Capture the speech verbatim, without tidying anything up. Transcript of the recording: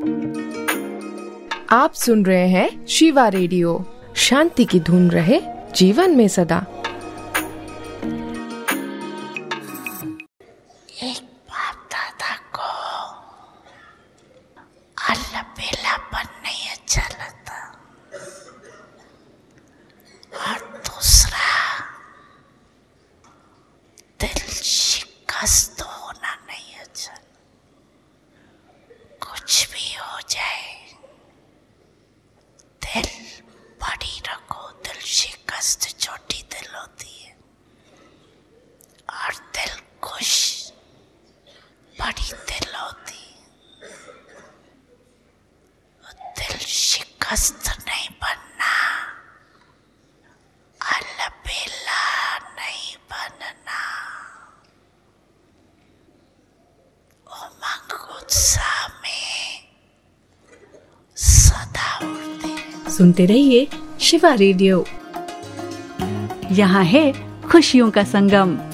आप सुन रहे हैं शिवा रेडियो। शांति की धुन रहे जीवन में सदा। एक बाप दादा को अलबेलापन नहीं अच्छा लगता, और दूसरा दिल शिकस्त होना नहीं अच्छा। कुछ भी हो जाए दिल बड़ी रखो, दिल शिकस्त छोटी दिल होती है, और दिल खुश बड़ी दिल होती है। दिल शिकस्त नहीं बनना, अलबेला नहीं बनना, उमंग उत्साह में सदा उड़ते। सुनते रहिए शिवा रेडियो। यहाँ है खुशियों का संगम।